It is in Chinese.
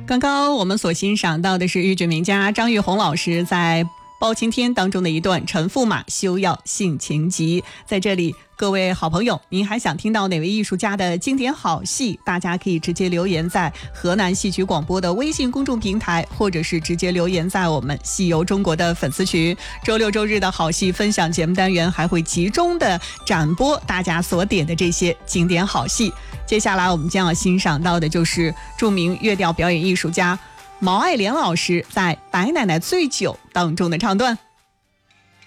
刚刚我们所欣赏到的是豫剧名家张玉红老师在《包青天》当中的一段陈驸马休要性情急。在这里，各位好朋友，您还想听到哪位艺术家的经典好戏？大家可以直接留言在河南戏曲广播的微信公众平台，或者是直接留言在我们戏游中国的粉丝群。周六周日的好戏分享节目单元还会集中的展播大家所点的这些经典好戏。接下来我们将要欣赏到的就是著名乐调表演艺术家毛爱莲老师在《白奶奶醉酒》当中的唱段。